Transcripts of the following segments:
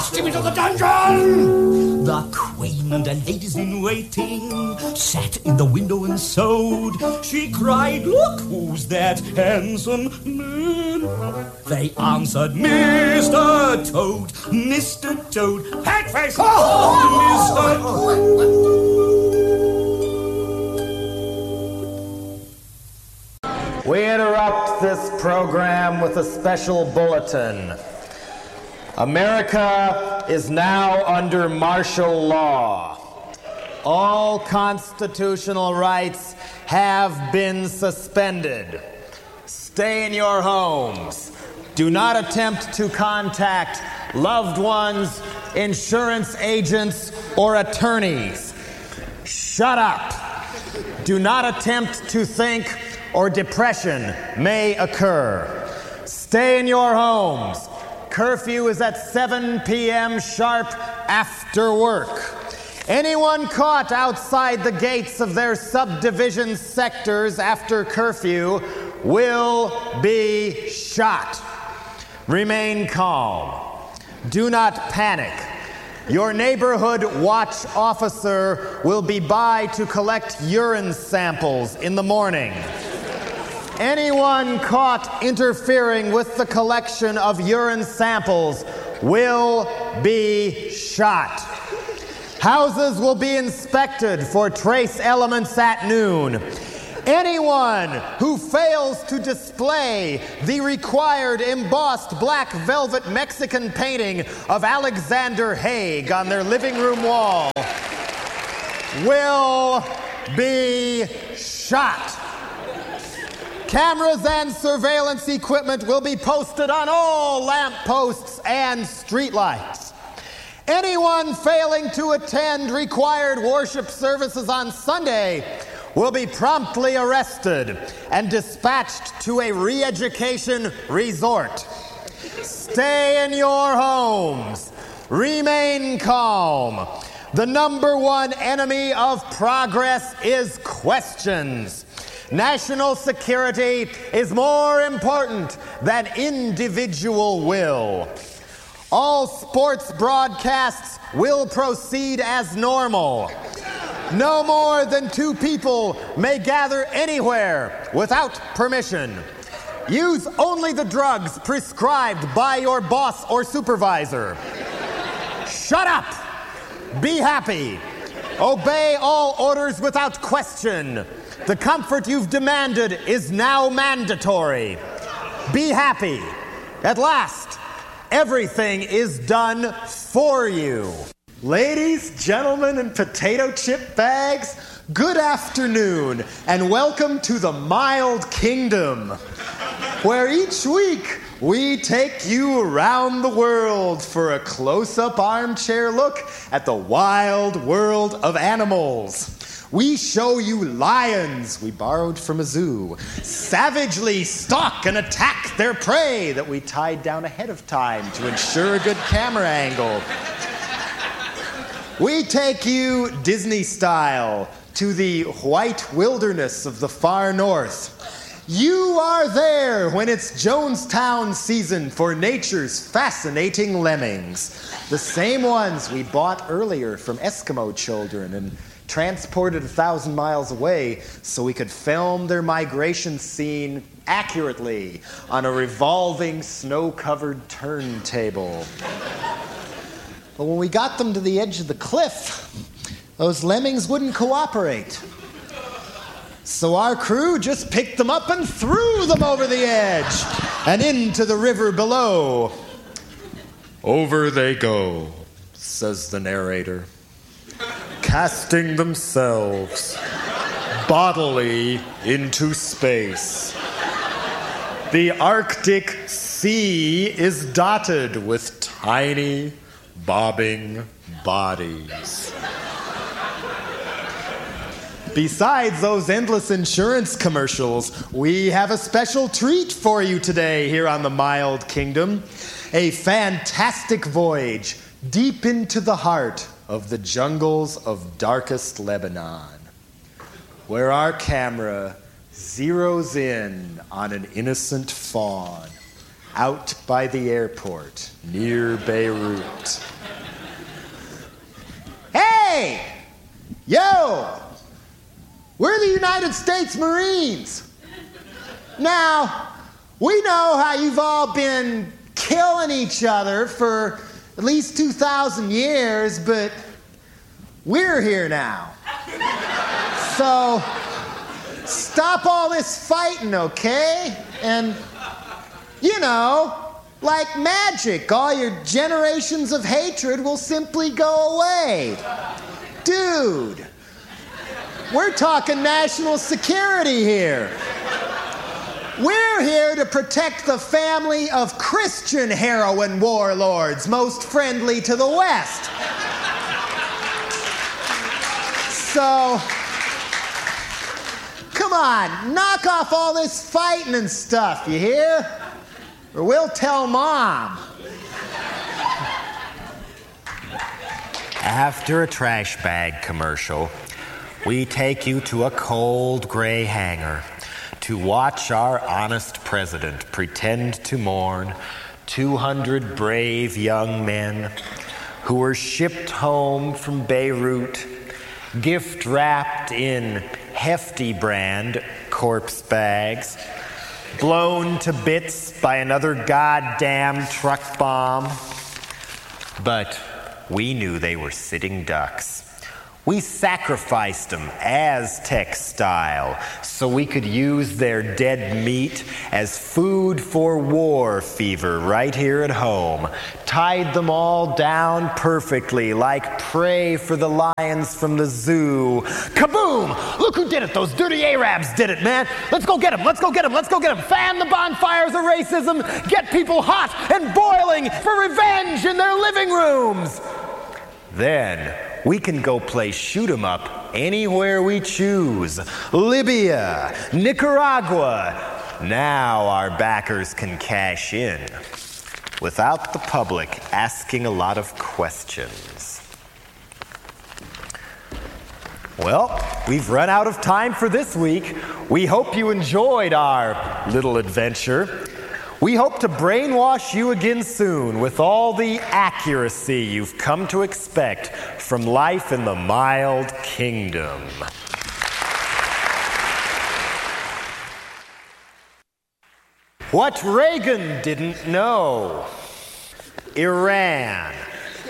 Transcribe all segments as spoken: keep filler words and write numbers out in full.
cast him into the dungeon! The queen and the ladies in waiting sat in the window and sewed. She cried, look, who's that handsome man? They answered, Mister Toad, Mister Toad, Hatface, oh, Mister Toad. We interrupt this program with a special bulletin. America is now under martial law. All constitutional rights have been suspended. Stay in your homes. Do not attempt to contact loved ones, insurance agents, or attorneys. Shut up. Do not attempt to think, or depression may occur. Stay in your homes. Curfew is at seven p.m. sharp after work. Anyone caught outside the gates of their subdivision sectors after curfew will be shot. Remain calm. Do not panic. Your neighborhood watch officer will be by to collect urine samples in the morning. Anyone caught interfering with the collection of urine samples will be shot. Houses will be inspected for trace elements at noon. Anyone who fails to display the required embossed black velvet Mexican painting of Alexander Haig on their living room wall will be shot. Cameras and surveillance equipment will be posted on all lampposts and streetlights. Anyone failing to attend required worship services on Sunday will be promptly arrested and dispatched to a re-education resort. Stay in your homes. Remain calm. The number one enemy of progress is questions. National security is more important than individual will. All sports broadcasts will proceed as normal. No more than two people may gather anywhere without permission. Use only the drugs prescribed by your boss or supervisor. Shut up! Be happy. Obey all orders without question. The comfort you've demanded is now mandatory. Be happy. At last, everything is done for you. Ladies, gentlemen, and potato chip bags, good afternoon, and welcome to the Mild Kingdom, where each week we take you around the world for a close-up armchair look at the wild world of animals. We show you lions we borrowed from a zoo, savagely stalk and attack their prey that we tied down ahead of time to ensure a good camera angle. We take you Disney style to the white wilderness of the far north. You are there when it's Jonestown season for nature's fascinating lemmings. The same ones we bought earlier from Eskimo children and transported a thousand miles away so we could film their migration scene accurately on a revolving snow-covered turntable. But when we got them to the edge of the cliff, those lemmings wouldn't cooperate. So our crew just picked them up and threw them over the edge and into the river below. Over they go, says the narrator, casting themselves bodily into space. The Arctic Sea is dotted with tiny, bobbing bodies. Besides those endless insurance commercials, we have a special treat for you today here on the Mild Kingdom. A fantastic voyage deep into the heart of the jungles of darkest Lebanon, where our camera zeroes in on an innocent fawn out by the airport near Beirut. Hey! Yo! We're the United States Marines. Now, we know how you've all been killing each other for at least two thousand years, but we're here now. So, stop all this fighting, okay? And, you know, like magic, all your generations of hatred will simply go away. Dude, we're talking national security here. We're here to protect the family of Christian heroin warlords most friendly to the West. So, come on, knock off all this fighting and stuff, you hear? Or we'll tell Mom. After a trash bag commercial, we take you to a cold gray hangar to watch our honest president pretend to mourn two hundred brave young men who were shipped home from Beirut, gift wrapped in Hefty brand corpse bags, blown to bits by another goddamn truck bomb. But we knew they were sitting ducks. We sacrificed them Aztec style so we could use their dead meat as food for war fever right here at home. Tied them all down perfectly like prey for the lions from the zoo. Kaboom! Look who did it! Those dirty Arabs did it, man! Let's go get them! Let's go get them! Let's go get them! Fan the bonfires of racism! Get people hot and boiling for revenge in their living rooms! Then we can go play shoot 'em up anywhere we choose. Libya, Nicaragua. Now our backers can cash in without the public asking a lot of questions. Well, we've run out of time for this week. We hope you enjoyed our little adventure. We hope to brainwash you again soon with all the accuracy you've come to expect from life in the mild kingdom. What Reagan didn't know. Iran.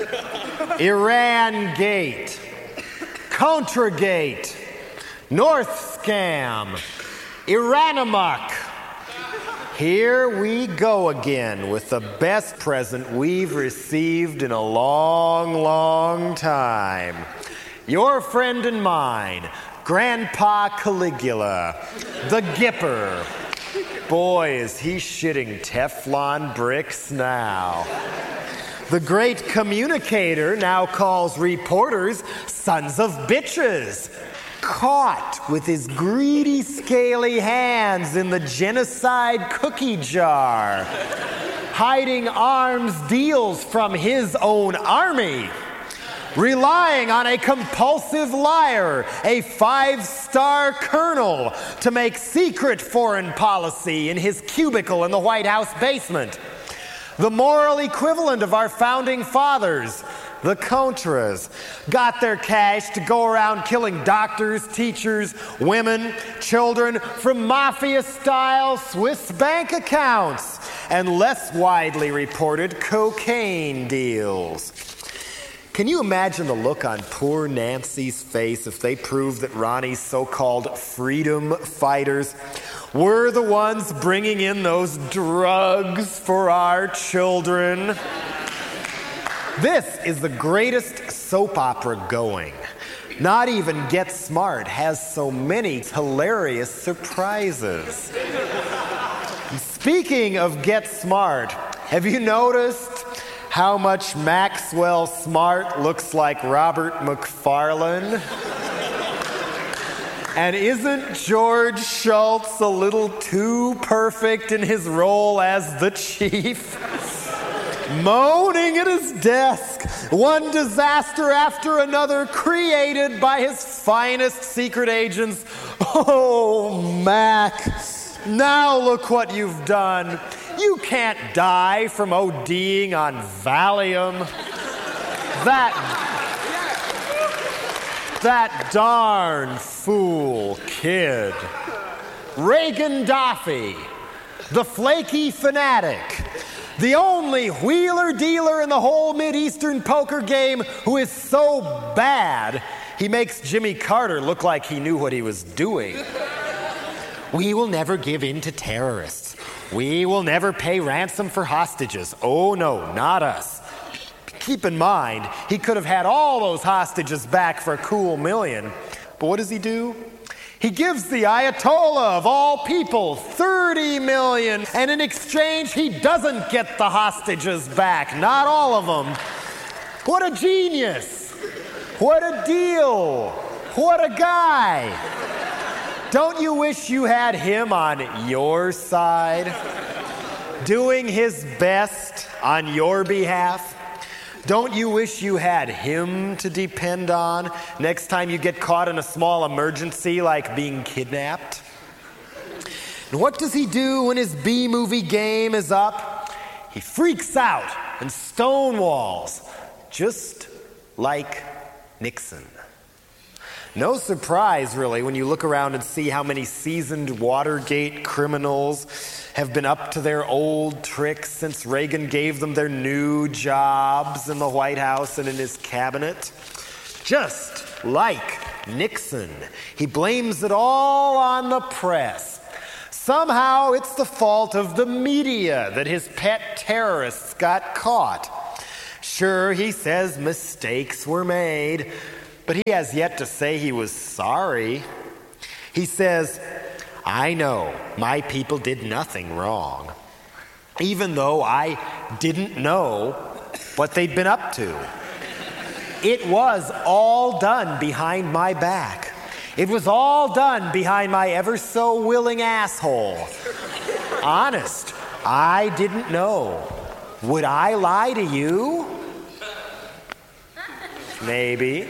Iran Gate. Contragate. North Scam. Iranamok. Here we go again with the best present we've received in a long, long time. Your friend and mine, Grandpa Caligula, the Gipper. Boy, is he shitting Teflon bricks now. The great communicator now calls reporters sons of bitches. Caught with his greedy, scaly hands in the genocide cookie jar, hiding arms deals from his own army, relying on a compulsive liar, a five-star colonel, to make secret foreign policy in his cubicle in the White House basement. The moral equivalent of our founding fathers, the Contras, got their cash to go around killing doctors, teachers, women, children from mafia-style Swiss bank accounts and less widely reported cocaine deals. Can you imagine the look on poor Nancy's face if they proved that Ronnie's so-called freedom fighters were the ones bringing in those drugs for our children? This is the greatest soap opera going. Not even Get Smart has so many hilarious surprises. Speaking of Get Smart, have you noticed how much Maxwell Smart looks like Robert McFarlane? And isn't George Schultz a little too perfect in his role as the chief? Moaning at his desk, one disaster after another created by his finest secret agents. Oh, Mac, now look what you've done. You can't die from ODing on Valium. That, that darn fool kid. Reagan Daffy, the flaky fanatic, the only wheeler dealer in the whole Mideastern poker game who is so bad he makes Jimmy Carter look like he knew what he was doing. We will never give in to terrorists. We will never pay ransom for hostages. Oh no, not us. Keep in mind, he could have had all those hostages back for a cool million. But what does he do? He gives the Ayatollah of all people thirty million, and in exchange, he doesn't get the hostages back, not all of them. What a genius! What a deal! What a guy! Don't you wish you had him on your side, doing his best on your behalf? Don't you wish you had him to depend on next time you get caught in a small emergency like being kidnapped? And what does he do when his B-movie game is up? He freaks out and stonewalls, just like Nixon. No surprise, really, when you look around and see how many seasoned Watergate criminals have been up to their old tricks since Reagan gave them their new jobs in the White House and in his cabinet. Just like Nixon, he blames it all on the press. Somehow it's the fault of the media that his pet terrorists got caught. Sure, he says mistakes were made, but he has yet to say he was sorry. He says, I know my people did nothing wrong, even though I didn't know what they'd been up to. It was all done behind my back. It was all done behind my ever so willing asshole. Honest, I didn't know. Would I lie to you? Maybe.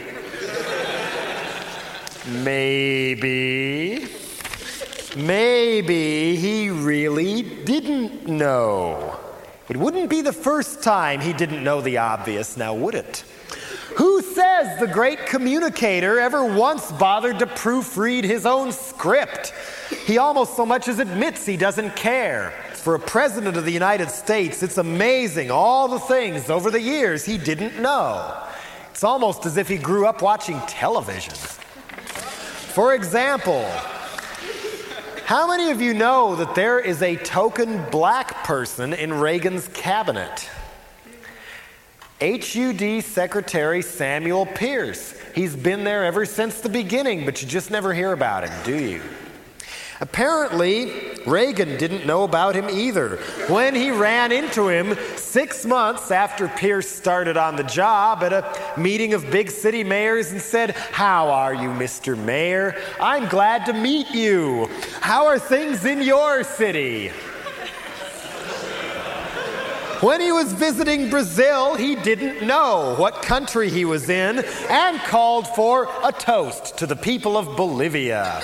Maybe. Maybe he really didn't know. It wouldn't be the first time he didn't know the obvious, now would it? Who says the great communicator ever once bothered to proofread his own script? He almost so much as admits he doesn't care. For a president of the United States, it's amazing all the things over the years he didn't know. It's almost as if he grew up watching television. For example, how many of you know that there is a token black person in Reagan's cabinet? H U D Secretary Samuel Pierce. He's been there ever since the beginning, but you just never hear about him, do you? Apparently, Reagan didn't know about him either. When he ran into him six months after Pierce started on the job at a meeting of big city mayors and said, "How are you, Mister Mayor? I'm glad to meet you. How are things in your city?" When he was visiting Brazil, he didn't know what country he was in and called for a toast to the people of Bolivia.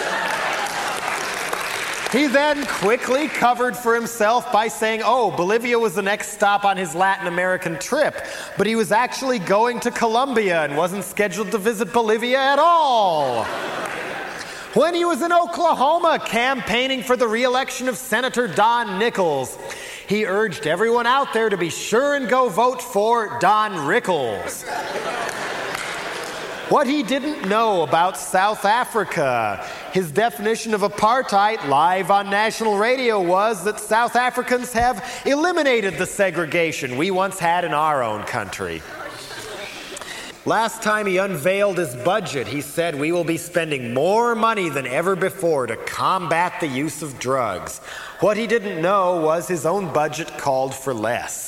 He then quickly covered for himself by saying, oh, Bolivia was the next stop on his Latin American trip, but he was actually going to Colombia and wasn't scheduled to visit Bolivia at all. When he was in Oklahoma campaigning for the re-election of Senator Don Nickles, he urged everyone out there to be sure and go vote for Don Rickles. What he didn't know about South Africa, his definition of apartheid live on national radio was that South Africans have eliminated the segregation we once had in our own country. Last time he unveiled his budget, he said we will be spending more money than ever before to combat the use of drugs. What he didn't know was his own budget called for less.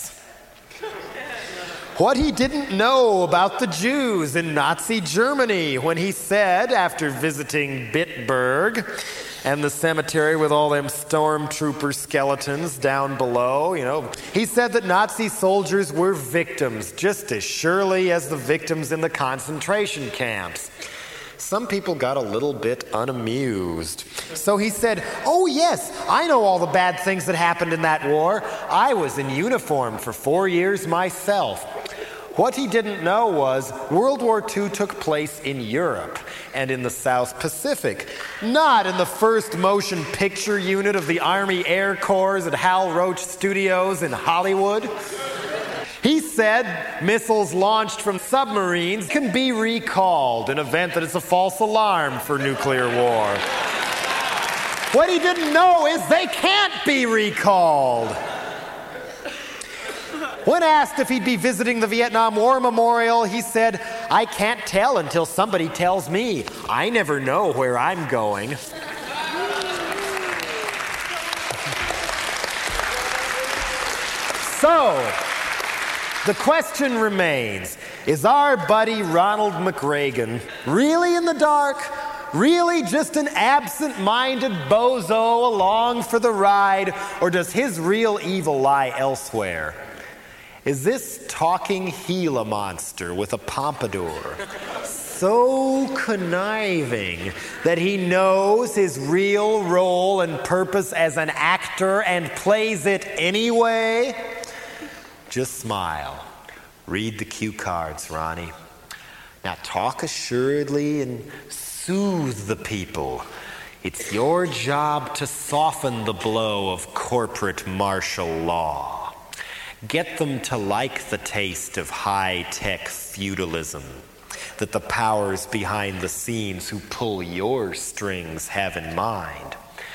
What he didn't know about the Jews in Nazi Germany when he said, after visiting Bitburg and the cemetery with all them stormtrooper skeletons down below, you know, he said that Nazi soldiers were victims just as surely as the victims in the concentration camps. Some people got a little bit unamused. So he said, "Oh yes, I know all the bad things that happened in that war. I was in uniform for four years myself." What he didn't know was World War Two took place in Europe and in the South Pacific, not in the first motion picture unit of the Army Air Corps at Hal Roach Studios in Hollywood. He said missiles launched from submarines can be recalled, an event that is a false alarm for nuclear war. What he didn't know is they can't be recalled. When asked if he'd be visiting the Vietnam War Memorial, he said, "I can't tell until somebody tells me. I never know where I'm going." So, the question remains, is our buddy Ronald McReagan really in the dark? Really just an absent-minded bozo along for the ride? Or does his real evil lie elsewhere? Is this talking Gila monster with a pompadour so conniving that he knows his real role and purpose as an actor and plays it anyway? Just smile. Read the cue cards, Ronnie. Now talk assuredly and soothe the people. It's your job to soften the blow of corporate martial law. Get them to like the taste of high-tech feudalism that the powers behind the scenes who pull your strings have in mind.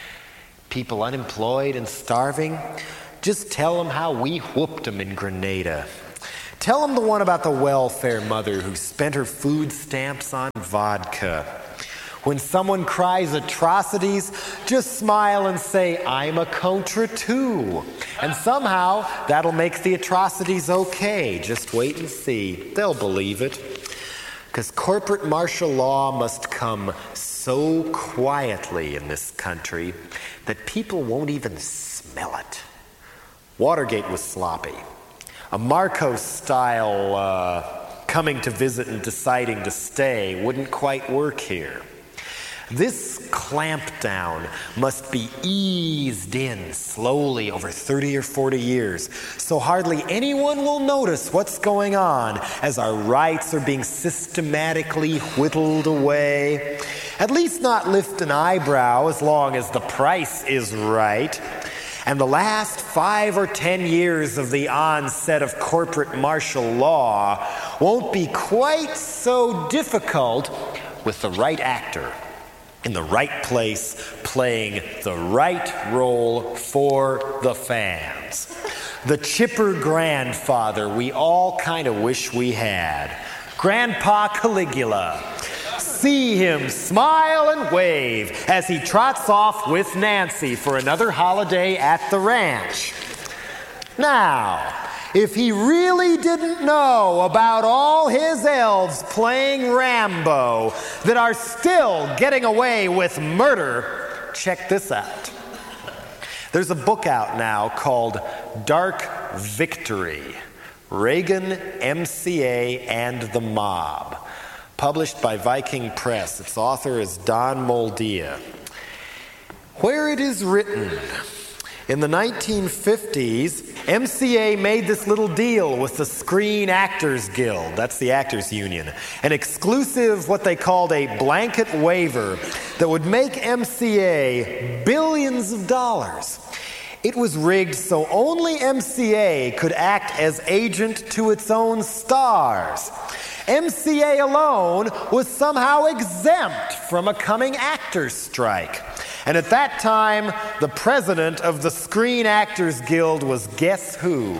People unemployed and starving, just tell them how we whooped them in Grenada. Tell them the one about the welfare mother who spent her food stamps on vodka. When someone cries atrocities, just smile and say, "I'm a Contra too." And somehow, that'll make the atrocities okay. Just wait and see. They'll believe it. Because corporate martial law must come so quietly in this country that people won't even smell it. Watergate was sloppy. A Marcos-style uh, coming to visit and deciding to stay wouldn't quite work here. This clampdown must be eased in slowly over thirty or forty years, so hardly anyone will notice what's going on as our rights are being systematically whittled away. At least not lift an eyebrow as long as the price is right. And the last five or ten years of the onset of corporate martial law won't be quite so difficult with the right actor in the right place, playing the right role for the fans. The chipper grandfather we all kind of wish we had. Grandpa Caligula. See him smile and wave as he trots off with Nancy for another holiday at the ranch. Now, if he really didn't know about all his elves playing Rambo that are still getting away with murder, check this out. There's a book out now called Dark Victory, Reagan, M C A, and the Mob, published by Viking Press. Its author is Don Moldia. Where it is written, in the nineteen fifties, M C A made this little deal with the Screen Actors Guild, that's the Actors Union, an exclusive, what they called a blanket waiver that would make M C A billions of dollars. It was rigged so only M C A could act as agent to its own stars. M C A alone was somehow exempt from a coming actors' strike. And at that time, the president of the Screen Actors Guild was guess who?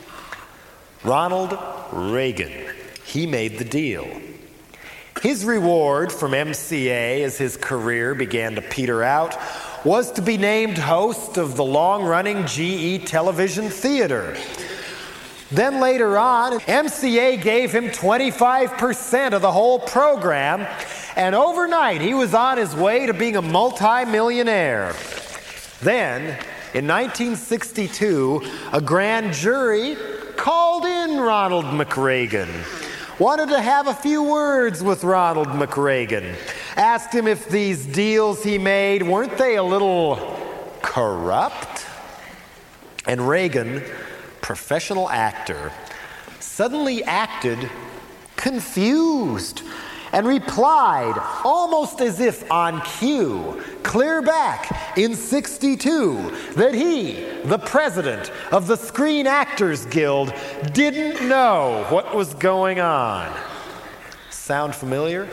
Ronald Reagan. He made the deal. His reward from M C A as his career began to peter out was to be named host of the long-running G E television theater. Then later on, M C A gave him twenty-five percent of the whole program, and overnight he was on his way to being a multi-millionaire. Then, in nineteen sixty-two, a grand jury called in Ronald McReagan. wanted to have a few words with Ronald McReagan. Asked him if these deals he made, weren't they a little corrupt? And Reagan, professional actor, suddenly acted confused and replied, almost as if on cue, clear back in sixty-two, that he, the president of the Screen Actors Guild, didn't know what was going on. Sound familiar?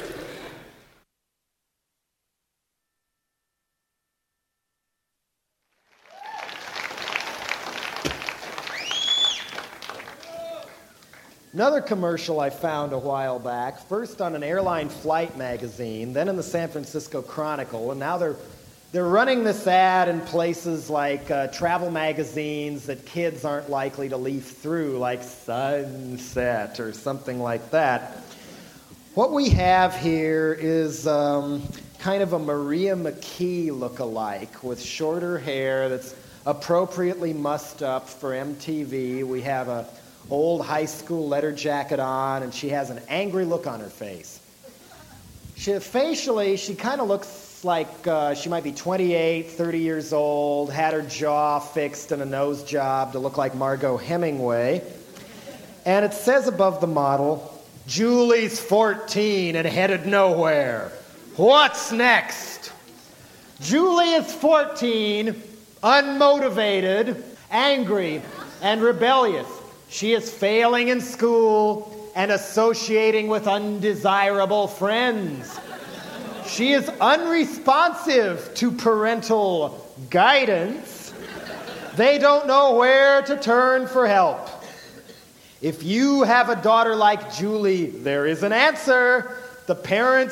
Another commercial I found a while back, first on an airline flight magazine, then in the San Francisco Chronicle, and now they're they're running this ad in places like uh, travel magazines that kids aren't likely to leaf through, like Sunset or something like that. What we have here is um, kind of a Maria McKee look-alike with shorter hair that's appropriately mussed up for M T V. We have a old high school letter jacket on, and she has an angry look on her face. She, facially, she kind of looks like uh, she might be twenty-eight, thirty years old, had her jaw fixed and a nose job to look like Margot Hemingway. And it says above the model, Julie's fourteen and headed nowhere. What's next? Julie is fourteen, unmotivated, angry, and rebellious. She is failing in school and associating with undesirable friends. She is unresponsive to parental guidance. They don't know where to turn for help. If you have a daughter like Julie, there is an answer. The parents